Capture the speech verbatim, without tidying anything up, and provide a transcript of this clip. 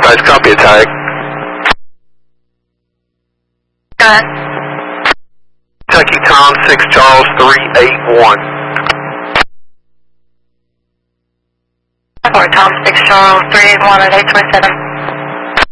Dispatch, copy a tag. Go ahead. Kentucky Tom six Charles three eight one. Or Tom six Charles three eight one at eight twenty-seven.